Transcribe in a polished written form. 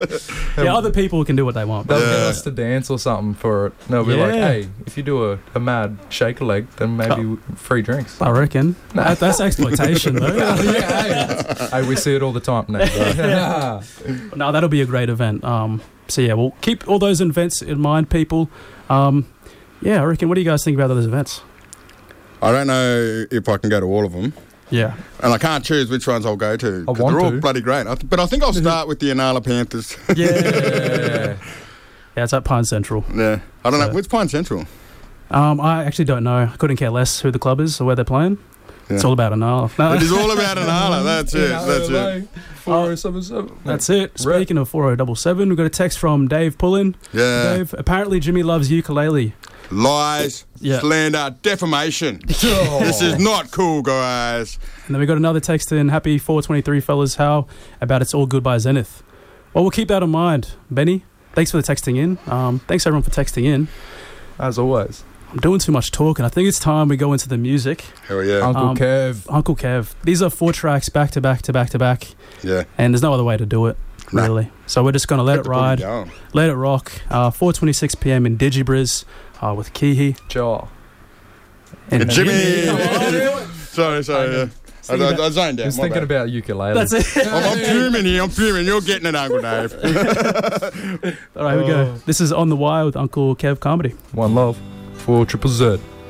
Yeah, other people can do what they want. They'll get us to dance or something for it. They'll be like, hey, if you do a mad shaker leg, then maybe free drinks. I reckon. That's exploitation, though. Hey, we see it all the time now. No, that'll be a great event. So, yeah, we'll keep all those events in mind, people. I reckon. What do you guys think about those events? I don't know if I can go to all of them. Yeah. And I can't choose which ones I'll go to. I want they're all to. bloody great. But I think I'll start with the Inala Panthers. Yeah, it's at Pine Central. Yeah. I don't know. Which Pine Central? I actually don't know. I couldn't care less who the club is or where they're playing. Yeah. It's all about Inala. No. It is all about Inala. That's it. That's it. 4077. That's it. Speaking of 4077, we've got a text from Dave Pullen. Yeah. Dave, apparently Jimmy loves ukulele. Lies, slander, defamation. This is not cool, guys. And then we got another text in, happy 423 fellas, how about It's All Good by Zenith. Well, we'll keep that in mind. Benny, thanks for the texting in. Thanks everyone for texting in. As always. I'm doing too much talking. I think it's time we go into the music. Hell yeah. Uncle Kev. These are 4 tracks back to back to back to back. Yeah. And there's no other way to do it, really. So we're just going to let it ride, let it rock. 4:26 p.m. in Digibriz with Kihi. Joe. And Jimmy. Sorry. Yeah. I zoned out. Just thinking about ukulele. That's it. I'm fuming here. I'm fuming. You're getting it, Uncle Dave. All right, here we go. This is On the Wire with Uncle Kev Comedy. One love. 4ZZZ.